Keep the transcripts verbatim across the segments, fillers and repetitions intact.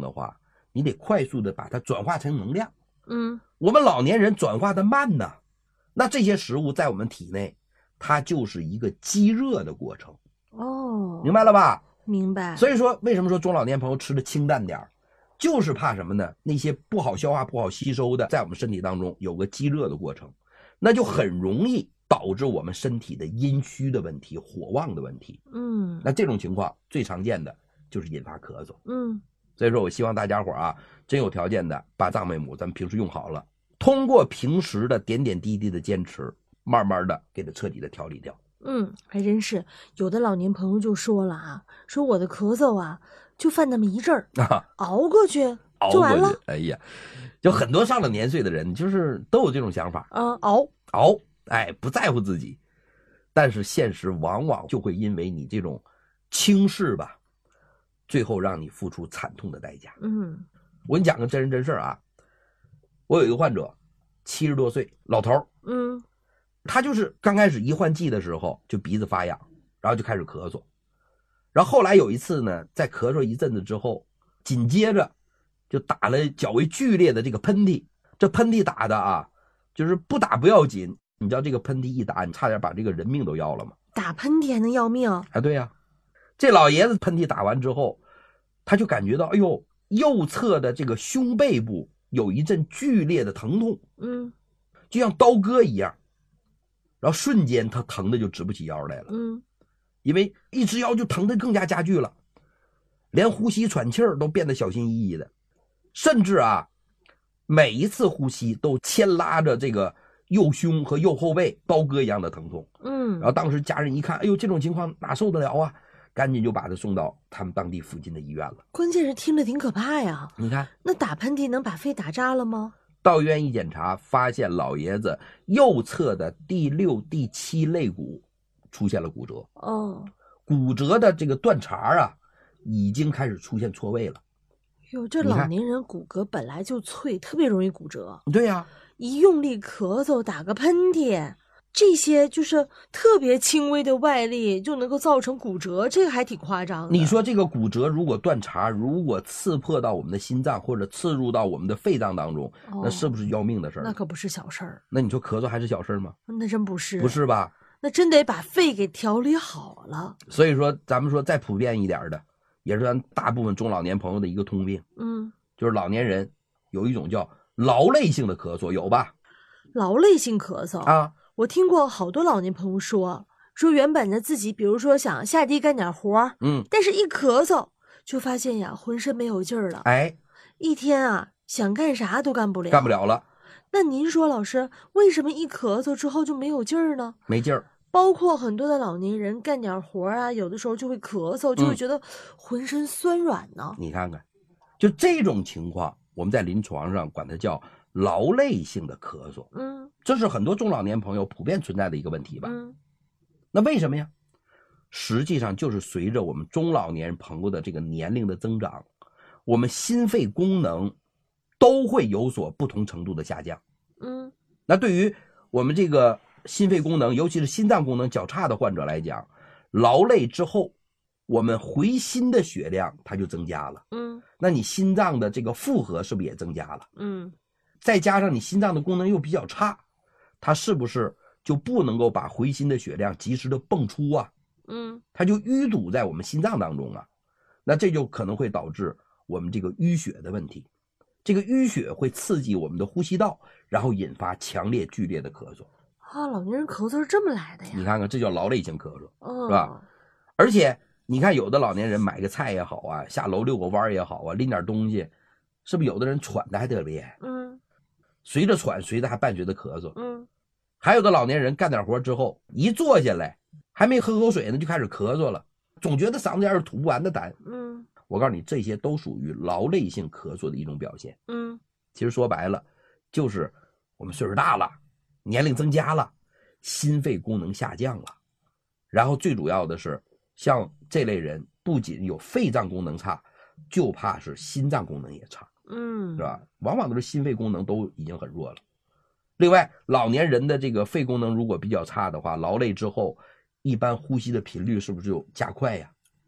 的话，你得快速的把它转化成能量。 嗯， 我们老年人转化的慢呢，那这些食物在我们体内，它就是一个积热的过程。 哦， 明白了吧？ 明白。 所以说，为什么说中老年朋友吃的清淡点，就是怕什么呢？那些不好消化、不好吸收的，在我们身体当中有个积热的过程，那就很容易导致我们身体的阴虚的问题、火旺的问题。 嗯， 那这种情况最常见的就是引发咳嗽。 嗯， 所以说我希望大家伙啊，真有条件的把藏贝母咱们平时用好了，通过平时的点点滴滴的坚持，慢慢的给它彻底的调理掉。 嗯，还真是有的老年朋友就说了啊，说我的咳嗽啊就犯那么一阵儿， 啊， 熬过去熬就完了。 哎呀，就很多上了年岁的人，就是都有这种想法啊，熬熬，哎，不在乎自己。但是现实往往就会因为你这种轻视吧，最后让你付出惨痛的代价。 嗯， 我给你讲个真人真事啊，我有一个患者，七十多岁老头， 嗯， 他就是刚开始一换季的时候就鼻子发痒，然后就开始咳嗽，然后后来有一次呢，在咳嗽一阵子之后，紧接着就打了较为剧烈的这个喷嚏。这喷嚏打的啊，就是不打不要紧，你知道这个喷嚏一打，你差点把这个人命都要了吗？ 打喷嚏还能要命啊？对呀、啊，这老爷子喷嚏打完之后，他就感觉到，哎呦，右侧的这个胸背部有一阵剧烈的疼痛， 嗯， 就像刀割一样，然后瞬间他疼的就直不起腰来了。 嗯， 因为一直腰就疼得更加加剧了，连呼吸喘气儿都变得小心翼翼的，甚至啊，每一次呼吸都牵拉着这个右胸和右后背刀割一样的疼痛。 嗯， 然后当时家人一看，哎呦，这种情况哪受得了啊，赶紧就把他送到他们当地附近的医院了。 关键是听着挺可怕呀。 你看， 那打喷嚏能把肺打扎了吗？ 到医院一检查，发现老爷子右侧的第六、第七肋骨出现了骨折。 哦， 骨折的这个断茬啊，已经开始出现错位了。 哟，这老年人骨骼本来就脆，特别容易骨折。 对呀、啊， 一用力咳嗽、打个喷嚏，这些就是特别轻微的外力就能够造成骨折，这个还挺夸张的。 你说这个骨折如果断茬，如果刺破到我们的心脏或者刺入到我们的肺脏当中，哦、那是不是要命的事儿？ 那可不是小事儿。 那你说咳嗽还是小事吗？ 那真不是， 不是吧？ 那真得把肺给调理好了。 所以说，咱们说再普遍一点的，也是咱大部分中老年朋友的一个通病。 嗯， 就是老年人有一种叫劳累性的咳嗽，有吧？ 劳累性咳嗽啊， 我听过好多老年朋友说，说原本的自己，比如说想下地干点活， 嗯， 但是一咳嗽就发现呀，浑身没有劲儿了。 哎， 一天啊，想干啥都干不了， 干不了了。 那您说，老师，为什么一咳嗽之后就没有劲儿呢？ 没劲儿。 包括很多的老年人干点活啊，有的时候就会咳嗽，就会觉得浑身酸软呢。 嗯、你看看，就这种情况，我们在临床上管它叫劳累性的咳嗽。 嗯， 这是很多中老年朋友普遍存在的一个问题吧。 嗯， 那为什么呀？实际上就是随着我们中老年朋友的这个年龄的增长，我们心肺功能都会有所不同程度的下降。 嗯， 那对于我们这个心肺功能，尤其是心脏功能较差的患者来讲，劳累之后，我们回心的血量它就增加了。 嗯， 那你心脏的这个负荷是不是也增加了？ 嗯， 再加上你心脏的功能又比较差，它是不是就不能够把回心的血量及时的泵出啊？ 嗯， 它就淤堵在我们心脏当中啊，那这就可能会导致我们这个淤血的问题。这个淤血会刺激我们的呼吸道，然后引发强烈剧烈的咳嗽。 啊，老年人咳嗽是这么来的呀？ 你看看，这叫劳累性咳嗽， 哦、 是吧？而且你看，有的老年人买个菜也好啊，下楼遛个弯也好啊，拎点东西，是不是有的人喘的还特厉害？ 嗯， 随着喘，随着还伴随着咳嗽。 嗯， 还有的老年人干点活之后，一坐下来，还没喝口水呢，就开始咳嗽了，总觉得嗓子眼有吐不完的痰。 嗯， 我告诉你，这些都属于劳累性咳嗽的一种表现。 嗯， 其实说白了，就是我们岁数大了，年龄增加了，心肺功能下降了，然后最主要的是，像这类人不仅有肺脏功能差，就怕是心脏功能也差， 嗯， 是吧？往往都是心肺功能都已经很弱了。另外，老年人的这个肺功能如果比较差的话，劳累之后，一般呼吸的频率是不是就加快呀？ 对，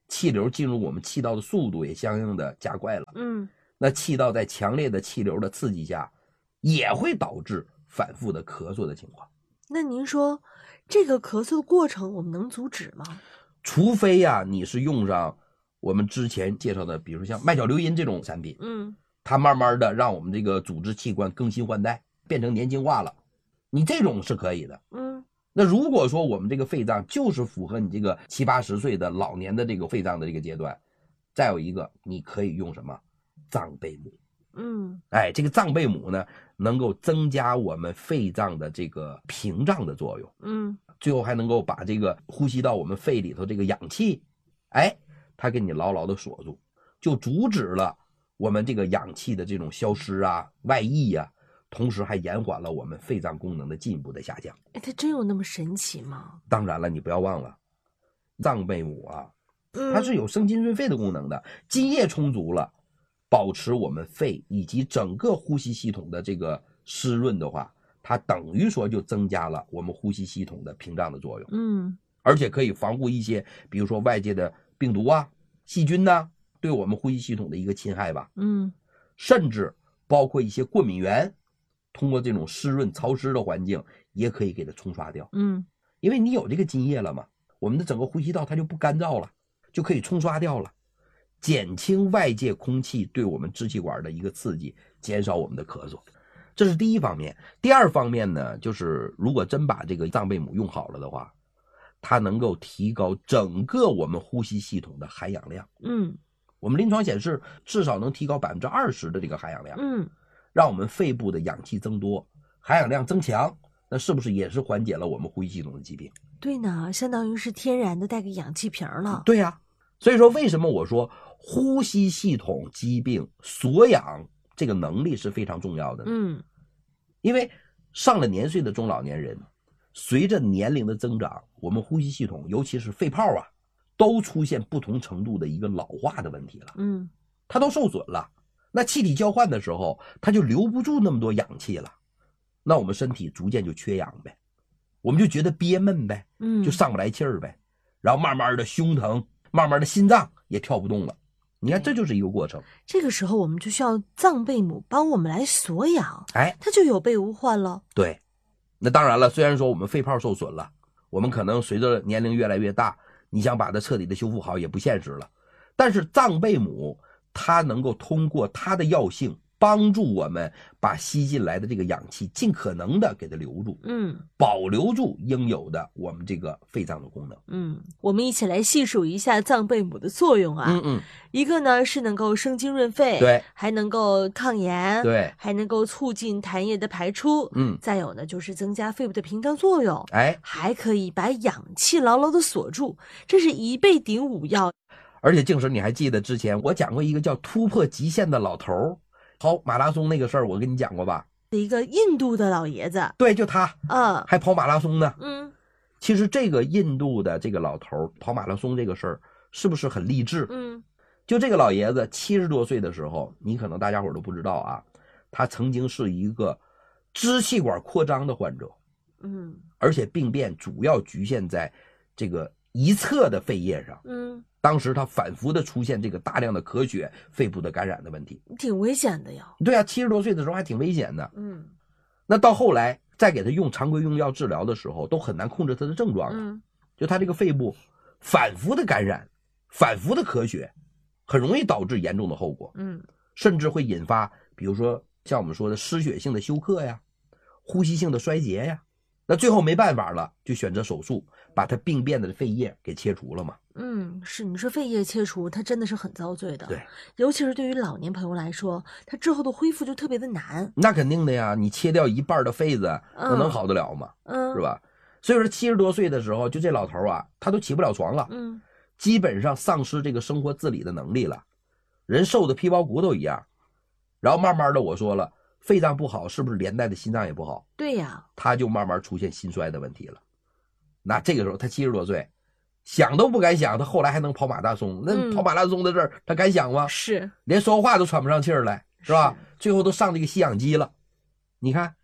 气流进入我们气道的速度也相应的加快了。 嗯， 那气道在强烈的气流的刺激下，也会导致反复的咳嗽的情况。 那您说这个咳嗽的过程我们能阻止吗？ 除非呀、啊，你是用上我们之前介绍的，比如像麦角硫因这种产品， 嗯， 它慢慢的让我们这个组织器官更新换代，变成年轻化了，你这种是可以的。 嗯， 那如果说我们这个肺脏就是符合你这个七八十岁的老年的这个肺脏的这个阶段，再有一个你可以用什么藏贝母。 嗯， 哎，这个藏贝母呢，能够增加我们肺脏的这个屏障的作用。 嗯， 最后还能够把这个呼吸到我们肺里头这个氧气，哎，它给你牢牢的锁住，就阻止了我们这个氧气的这种消失啊、外溢啊，同时还延缓了我们肺脏功能的进一步的下降。 哎，它真有那么神奇吗？ 当然了，你不要忘了，藏贝母啊，它是有生津润肺的功能的，津液充足了，保持我们肺以及整个呼吸系统的这个湿润的话，它等于说就增加了我们呼吸系统的屏障的作用。 嗯， 而且可以防护一些，比如说外界的病毒啊、细菌呐、啊，对我们呼吸系统的一个侵害吧。 嗯， 甚至包括一些过敏源，通过这种湿润潮湿的环境，也可以给它冲刷掉。 嗯， 因为你有这个津液了嘛，我们的整个呼吸道它就不干燥了，就可以冲刷掉了，减轻外界空气对我们支气管的一个刺激，减少我们的咳嗽。这是第一方面。第二方面呢，就是如果真把这个藏贝母用好了的话，它能够提高整个我们呼吸系统的含氧量。 嗯， 我们临床显示至少能提高百分之二十的这个含氧量。 嗯， 让我们肺部的氧气增多，含氧量增强，那是不是也是缓解了我们呼吸系统的疾病？ 对呢，相当于是天然的带个氧气瓶了。 对呀、啊，所以说为什么我说呼吸系统疾病锁氧这个能力是非常重要的呢？ 嗯， 因为上了年岁的中老年人，随着年龄的增长，我们呼吸系统尤其是肺泡啊，都出现不同程度的一个老化的问题了。 嗯， 它都受损了，那气体交换的时候，它就留不住那么多氧气了，那我们身体逐渐就缺氧呗，我们就觉得憋闷呗， 嗯， 就上不来气儿呗，然后慢慢的胸疼，慢慢的心脏也跳不动了。你看，这就是一个过程。 这个时候我们就需要藏贝母帮我们来锁氧， 哎， 它就有备无患了。 对，那当然了，虽然说我们肺泡受损了，我们可能随着年龄越来越大，你想把它彻底的修复好也不现实了，但是藏贝母它能够通过它的药性帮助我们把吸进来的这个氧气尽可能的给它留住， 嗯， 保留住应有的我们这个肺脏的功能。 嗯，我们一起来细数一下藏贝母的作用啊。 嗯嗯， 一个呢是能够生津润肺， 对， 还能够抗炎， 对， 还能够促进痰液的排出， 嗯， 再有呢就是增加肺部的屏障作用， 哎， 还可以把氧气牢牢的锁住，这是一倍顶五药。 而且静时你还记得之前我讲过一个叫突破极限的老头跑马拉松那个事儿，我跟你讲过吧？ 一个印度的老爷子， 对，就他， 嗯， 还跑马拉松呢。 嗯， 其实这个印度的这个老头跑马拉松这个事儿，是不是很励志？ 嗯， 就这个老爷子七十多岁的时候，你可能大家伙都不知道啊，他曾经是一个支气管扩张的患者， 嗯， 而且病变主要局限在这个一侧的肺叶上。 嗯， 当时他反复的出现这个大量的咳血、肺部的感染的问题。 挺危险的呀。 对啊，七十多岁的时候还挺危险的。 嗯， 那到后来再给他用常规用药治疗的时候，都很难控制他的症状了。 嗯， 就他这个肺部反复的感染、反复的咳血，很容易导致严重的后果。 嗯， 甚至会引发，比如说像我们说的失血性的休克呀、呼吸性的衰竭呀。那最后没办法了，就选择手术，把他病变的肺叶给切除了嘛。 嗯，是，你说肺叶切除，它真的是很遭罪的。 对， 尤其是对于老年朋友来说，他之后的恢复就特别的难。 那肯定的呀，你切掉一半的肺子，那能好得了吗？ 嗯， 是吧？所以说七十多岁的时候，就这老头啊，他都起不了床了， 嗯， 基本上丧失这个生活自理的能力了，人瘦的皮包骨头一样。然后慢慢的，我说了，肺脏不好，是不是连带的心脏也不好？ 对呀， 他就慢慢出现心衰的问题了。那这个时候他七十多岁，想都不敢想，他后来还能跑马拉松。那跑马拉松的事儿，他敢想吗？ 是， 连说话都喘不上气儿来，是吧？最后都上这个吸氧机了。你看，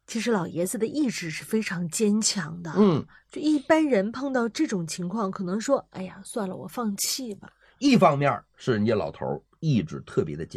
其实老爷子的意志是非常坚强的。 嗯， 就一般人碰到这种情况，可能说：“哎呀，算了，我放弃吧。” 一方面是人家老头意志特别的坚强。